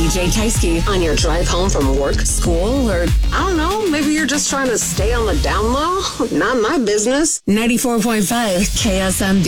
DJ Tysky on your drive home from work, school, or I don't know, maybe you're just trying to stay on the down low? Not my business. 94.5 KSMD.